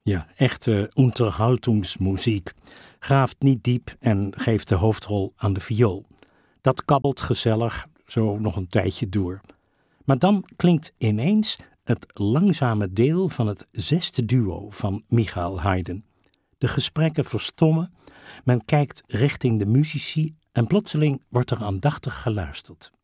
Ja, echte Unterhaltungsmuziek. Graaft niet diep en geeft de hoofdrol aan de viool. Dat kabbelt gezellig zo nog een tijdje door. Maar dan klinkt ineens het langzame deel van het zesde duo van Michael Haydn. De gesprekken verstommen, men kijkt richting de muzici en plotseling wordt er aandachtig geluisterd.